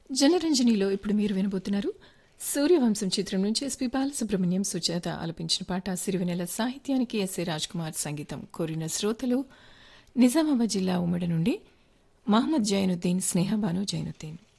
జనరంజనిలో ఇప్పుడు మీరు వినబోతున్నారు సూర్యవంశం చిత్రం నుంచి ఎస్పి బాలసుబ్రహ్మణ్యం సుజాత ఆలపించిన పాట సిరివెనెల సాహిత్యానికి ఎస్ఏ రాజ్ కుమార్ సంగీతం కోరిన శ్రోతలు నిజామాబాద్ జిల్లా ఉమ్మడి నుండి మహమ్మద్ జైనుద్దీన్ స్నేహబాను జైనుద్దీన్.